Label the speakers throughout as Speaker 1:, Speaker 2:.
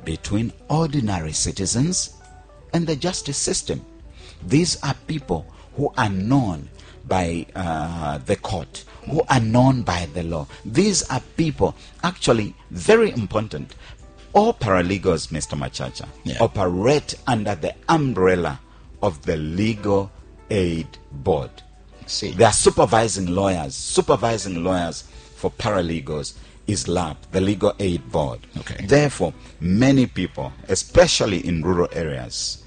Speaker 1: between ordinary citizens and the justice system. These are people who are known by the court, who are known by the law. These are people, actually, very important. All paralegals, Mr. Machacha, operate under the umbrella of the Legal Aid Board.
Speaker 2: See.
Speaker 1: They are supervising lawyers. Supervising lawyers for paralegals is LAB, the Legal Aid Board.
Speaker 2: Okay.
Speaker 1: Therefore, many people, especially in rural areas,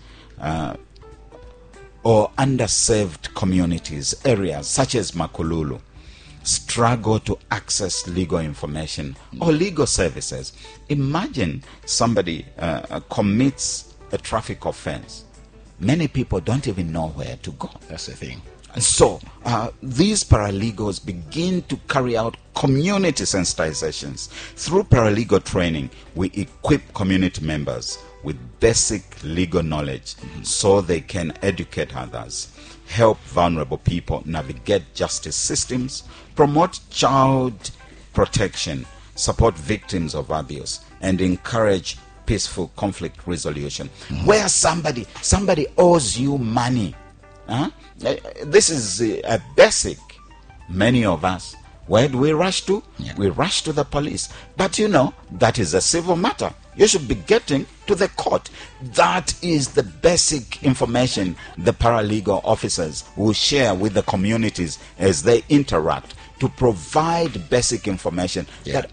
Speaker 1: or underserved communities, areas such as Makululu, struggle to access legal information or legal services. Imagine somebody commits a traffic offense. Many people don't even know where to go.
Speaker 2: That's the thing.
Speaker 1: So these paralegals begin to carry out community sensitizations. Through paralegal training, we equip community members with basic legal knowledge so they can educate others, help vulnerable people navigate justice systems, promote child protection, support victims of abuse, and encourage peaceful conflict resolution. Where somebody owes you money, this is a basic. Many of us, where do we rush to? We rush to the police. But you know, that is a civil matter. You should be getting to the court. That is the basic information the paralegal officers will share with the communities as they interact, to provide basic information that,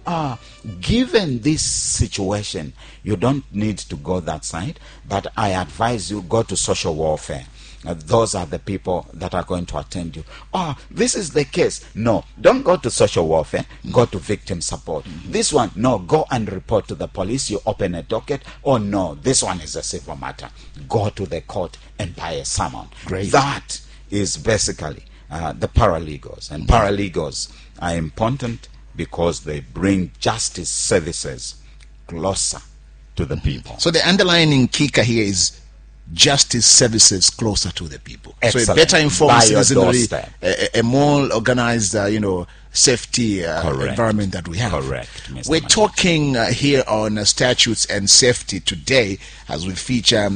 Speaker 1: given this situation, you don't need to go that side, but I advise you go to social welfare. Those are the people that are going to attend you. This is the case. No, don't go to social welfare. Go to victim support. This one, no, go and report to the police. You open a docket. No, this one is a civil matter. Go to the court and buy a summon.
Speaker 2: Great.
Speaker 1: That is basically the paralegals. And paralegals are important because they bring justice services closer to the people.
Speaker 2: So the underlying kicker here is justice services closer to the people.
Speaker 1: Excellent.
Speaker 2: So a better informed citizenry,
Speaker 1: doorstep.
Speaker 2: a more organized, safety environment that we have.
Speaker 1: Correct. Mr.
Speaker 2: We're
Speaker 1: Machacha.
Speaker 2: talking here on statutes and safety today as we feature,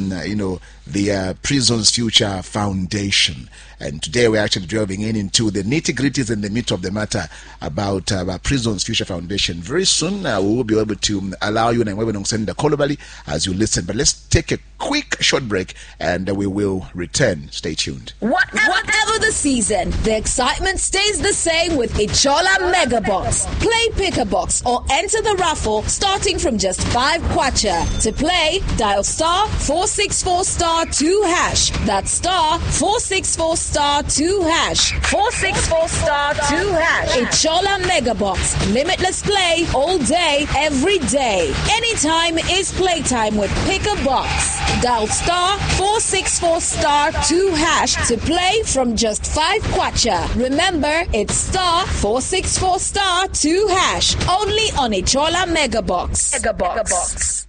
Speaker 2: the Prisons Future Foundation. And today we're actually delving into the nitty-gritties and the meat of the matter about Prisons Future Foundation. Very soon we will be able to allow you and send the Kolobali as you listen. But let's take a quick short break and we will return. Stay tuned.
Speaker 3: Whatever the season, the excitement stays the same with Ichola Mega Box. Play Pick a Box or enter the raffle starting from just 5 kwacha. To play, dial star 464 star 2 hash. That's star 464 star 2 hash. 464 star 2 hash. Ichola Mega Box. Limitless play all day, every day. Anytime is playtime with Pick a Box. Dial star 464 star 2 hash to play from just 5 kwacha. Remember, it's star 464 star 2 hash. Only on Ichola Mega Box. Mega Box.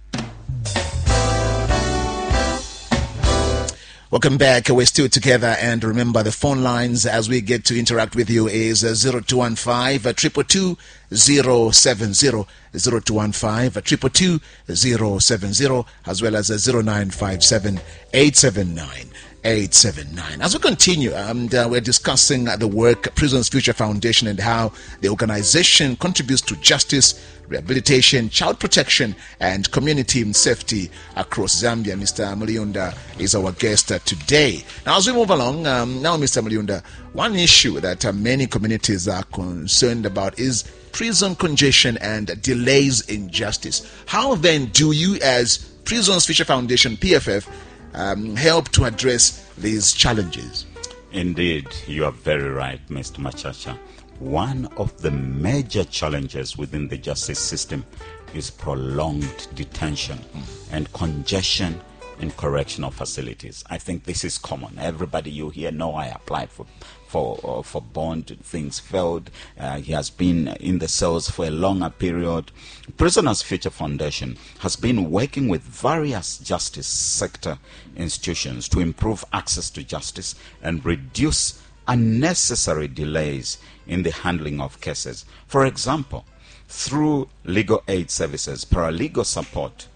Speaker 2: Welcome back. We're still together, and remember the phone lines as we get to interact with you is 0215 222 070, 0215 222 070, as well as 0957 879 879. As we continue, we're discussing the work Prisons Future Foundation and how the organization contributes to justice, rehabilitation, child protection, and community safety across Zambia. Mr. Mliunda is our guest today. Now, as we move along, Mr. Mliunda, one issue that many communities are concerned about is prison congestion and delays in justice. How then do you, as Prisons Future Foundation, PFF, help to address these challenges?
Speaker 1: Indeed, you are very right, Mr. Machacha. One of the major challenges within the justice system is prolonged detention and congestion in correctional facilities. I think this is common. Everybody you here know I applied for bond, things failed. He has been in the cells for a longer period. Prisoners Future Foundation has been working with various justice sector institutions to improve access to justice and reduce unnecessary delays in the handling of cases. For example, through legal aid services, paralegal support,